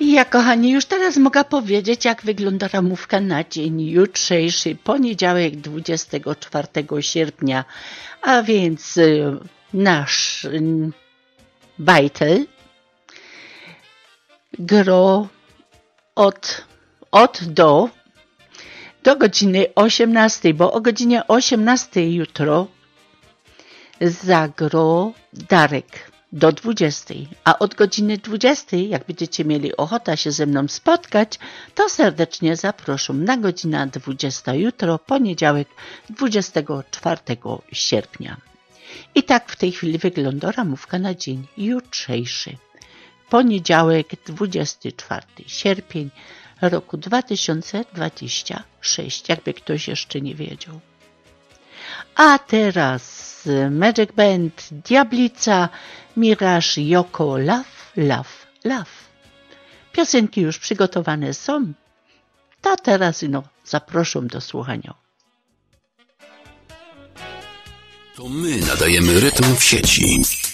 Ja, kochani, już teraz mogę powiedzieć, jak wygląda ramówka na dzień jutrzejszy, poniedziałek 24 sierpnia, a więc nasz bajtel gro do godziny 18, bo o godzinie 18 jutro zagro Darek do 20, a od godziny 20, jak będziecie mieli ochotę się ze mną spotkać, to serdecznie zapraszam na godzinę 20 jutro, poniedziałek 24 sierpnia. I tak w tej chwili wygląda ramówka na dzień jutrzejszy. Poniedziałek 24 sierpień roku 2026, jakby ktoś jeszcze nie wiedział. A teraz Magic Band, Diablica, Mirage, Yoko, Love, Love, Love. Piosenki już przygotowane są. To teraz zapraszam do słuchania. To my nadajemy rytm w sieci.